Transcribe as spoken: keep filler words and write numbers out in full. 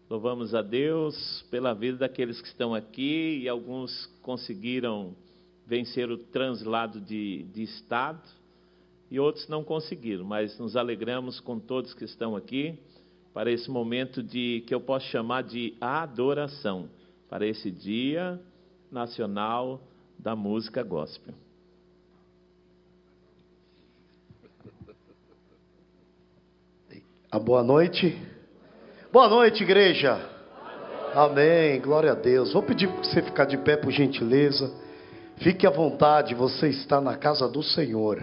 Louvamos a Deus pela vida daqueles que estão aqui e alguns conseguiram vencer o translado de, de estado e outros não conseguiram, mas nos alegramos com todos que estão aqui para esse momento de que eu posso chamar de adoração, para esse Dia Nacional da Música Gospel. A boa noite. Boa noite, igreja. Amém, glória a Deus. Vou pedir para você ficar de pé, por gentileza. Fique à vontade, você está na casa do Senhor.